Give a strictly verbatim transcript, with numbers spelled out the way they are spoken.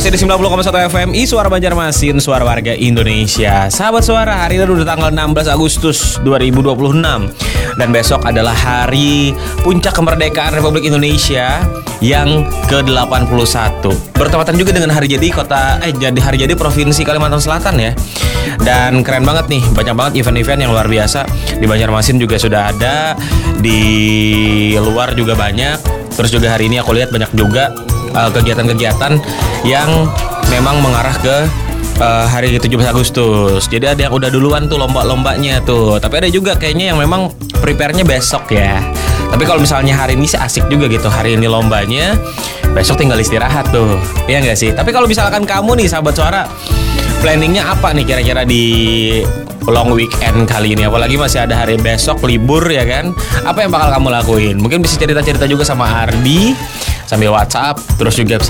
Masih di sembilan puluh koma satu F M I Suara Banjarmasin, suara warga Indonesia. Sahabat suara, hari ini udah tanggal enam belas Agustus dua ribu dua puluh enam. Dan besok adalah hari puncak kemerdekaan Republik Indonesia yang ke delapan puluh satu. Bertepatan juga dengan hari jadi kota eh jadi hari jadi Provinsi Kalimantan Selatan ya. Dan keren banget nih, banyak banget event-event yang luar biasa. Di Banjarmasin juga sudah ada, di luar juga banyak. Terus juga hari ini aku lihat banyak juga uh, kegiatan-kegiatan yang memang mengarah ke uh, hari tujuh belas Agustus. Jadi ada yang udah duluan tuh lomba-lombanya tuh. Tapi ada juga kayaknya yang memang prepare-nya besok ya. Tapi kalau misalnya hari ini sih asik juga gitu. Hari ini lombanya, besok tinggal istirahat tuh. Iya nggak sih? Tapi kalau misalkan kamu nih sahabat suara, planningnya apa nih kira-kira di long weekend kali ini? Apalagi masih ada hari besok libur ya kan? Apa yang bakal kamu lakuin? Mungkin bisa cerita-cerita juga sama Ardi sambil WhatsApp. Terus juga